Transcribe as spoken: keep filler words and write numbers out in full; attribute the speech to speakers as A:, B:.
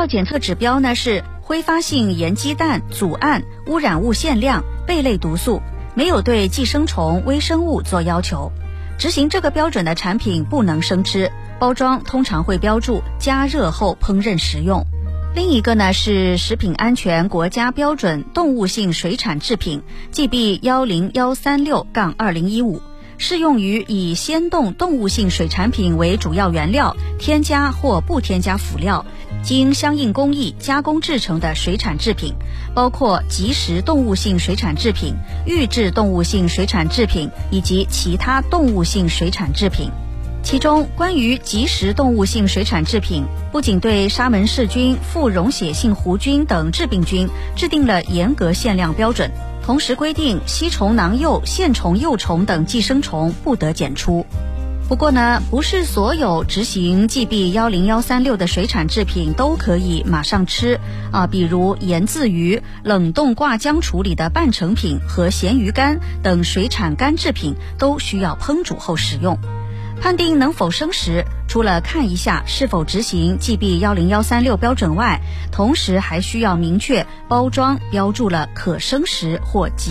A: 要检测指标呢是挥发性盐基氮、组胺、污染物限量、贝类毒素，没有对寄生虫、微生物做要求。执行这个标准的产品不能生吃，包装通常会标注加热后烹饪食用。另一个呢是食品安全国家标准动物性水产制品 G B 一零一三六二零一五，适用于以鲜冻动物性水产品为主要原料，添加或不添加辅料，经相应工艺加工制成的水产制品，包括即食动物性水产制品、预制动物性水产制品以及其他动物性水产制品。其中，关于即食动物性水产制品，不仅对沙门氏菌、副溶血性弧菌等致病菌制定了严格限量标准，同时规定吸虫囊幼、线虫幼虫等寄生虫不得检出。不过呢，不是所有执行 G B 一零一三六的水产制品都可以马上吃啊，比如盐渍鱼、冷冻挂浆处理的半成品和咸鱼干等水产干制品都需要烹煮后食用。判定能否生食，除了看一下是否执行 G B 一零一三六标准外，同时还需要明确包装标注了可生食或即